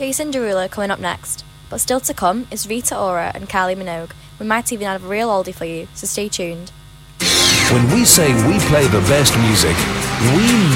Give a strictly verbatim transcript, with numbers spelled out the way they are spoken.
Jason Derulo coming up next. But still to come is Rita Ora and Kylie Minogue. We might even have a real oldie for you, so stay tuned. When we say we play the best music, we